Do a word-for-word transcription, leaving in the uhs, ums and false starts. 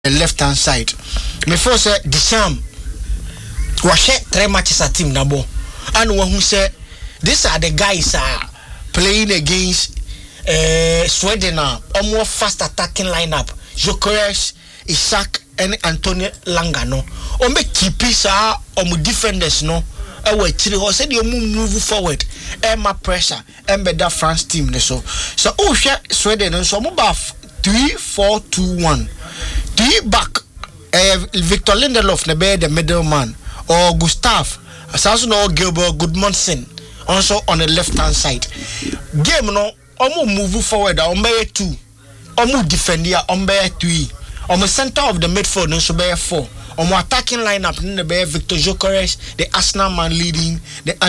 the left hand side. Before say Disham was three matches at team Nabo. And one who said these are the guys are playing against uh, Sweden now. A more fast attacking lineup. Jokeres, Isaac, and Antonio Langano. O me keepers are o defenders no. I will tell you, said you move forward. Emma pressure, Emma that France team. So, so oh, Sweden and so move three, four, two, one. Three back. Uh, Victor Lindelof, the middleman, or Gustav, Assassin or Gilbert Goodmanson, also on the left hand side. Game no, omo move forward. Ombe two, omo defender. Ombe three. Omo center of the midfield. No, so be four. On my attacking lineup, the Victor Jokeres, the Arsenal man leading, the